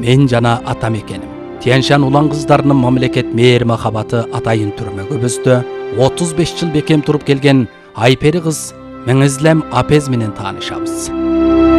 мен жана атам экеним. Тянь-Шань улан кыздарынын мамлекет мээр махабаты атайын түрмөгө бөздө. 35 жыл бекем туруп келген Айпери кыз Меңизлем апез менен таанышабыз.